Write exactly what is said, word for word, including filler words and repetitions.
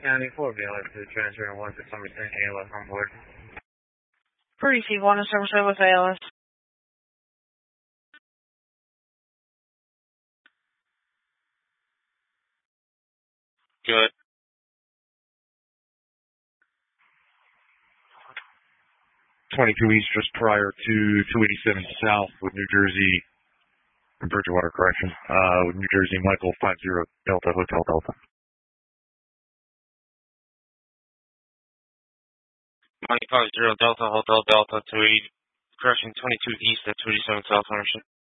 County four, B L S two, transferring one six hundred percent A L S on board. Receive one in service with A L S. Good. twenty-two East just prior to two eighty-seven South with New Jersey, Bridgewater, correction, uh, with New Jersey, Michael five zero Delta Hotel Delta. Mike five zero Delta Hotel Delta two eighty, correction twenty-two East at two eighty-seven South ownership.